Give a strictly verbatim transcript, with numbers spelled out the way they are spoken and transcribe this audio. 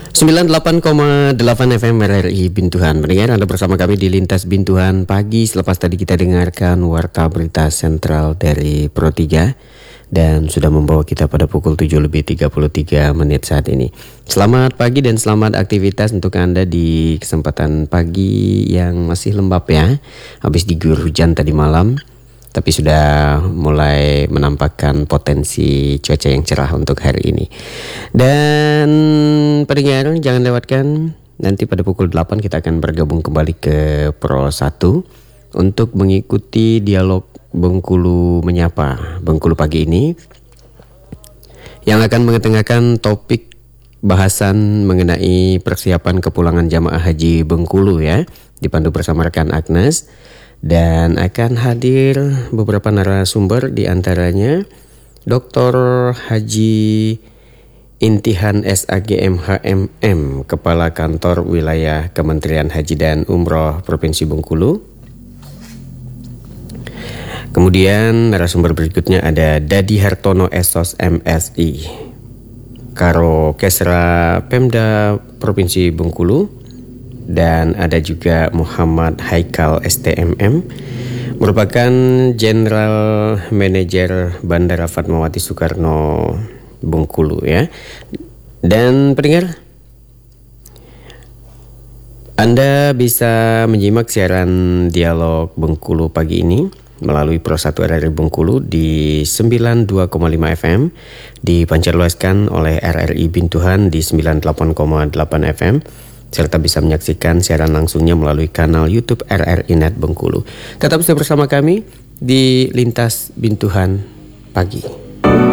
sembilan puluh delapan koma delapan F M R R I Bintuhan. Mendengar Anda bersama kami di Lintas Bintuhan pagi. Selepas tadi kita dengarkan warta berita sentral dari Pro tiga dan sudah membawa kita pada pukul tujuh lebih tiga puluh tiga menit saat ini. Selamat pagi dan selamat aktivitas untuk Anda di kesempatan pagi yang masih lembab ya. Habis diguyur hujan tadi malam, tapi sudah mulai menampakkan potensi cuaca yang cerah untuk hari ini. Dan pendengar jangan lewatkan, nanti pada pukul delapan kita akan bergabung kembali ke Pro satu untuk mengikuti dialog Bengkulu Menyapa Bengkulu pagi ini, yang akan mengetengahkan topik bahasan mengenai persiapan kepulangan jamaah haji Bengkulu ya, dipandu bersama rekan Agnes. Dan akan hadir beberapa narasumber, di antaranya Doktor Haji Intihan S A G M H M M, Kepala Kantor Wilayah Kementerian Haji dan Umroh Provinsi Bengkulu. Kemudian narasumber berikutnya ada Dadi Hartono S O S M S I, Karo Kesra Pemda Provinsi Bengkulu. Dan ada juga Muhammad Haikal S T M M, merupakan General Manager Bandara Fatmawati Soekarno Bengkulu ya. Dan pendengar, Anda bisa menyimak siaran dialog Bengkulu pagi ini melalui Pro satu R R I Bengkulu di sembilan puluh dua koma lima F M, dipancarluaskan oleh R R I Bintuhan di sembilan puluh delapan koma delapan F M, serta bisa menyaksikan siaran langsungnya melalui kanal YouTube R R I Net Bengkulu. Tetap bersama kami di Lintas Bintuhan pagi.